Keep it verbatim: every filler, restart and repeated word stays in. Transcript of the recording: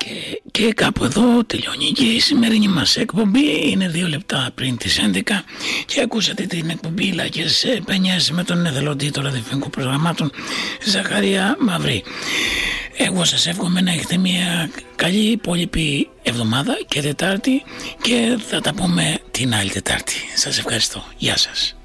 Και, και κάπου εδώ τελειώνει και η σημερινή μας εκπομπή. Είναι δύο λεπτά πριν τις έντεκα και ακούσατε την εκπομπή Λάκες Πένιας με τον εθελοντή των ραδιοφωνικών προγραμμάτων Ζαχαρία Μαυρή. Εγώ σας εύχομαι να έχετε μια καλή υπόλοιπη εβδομάδα και Τετάρτη, και θα τα πούμε την άλλη Τετάρτη. Σας ευχαριστώ. Γεια σας.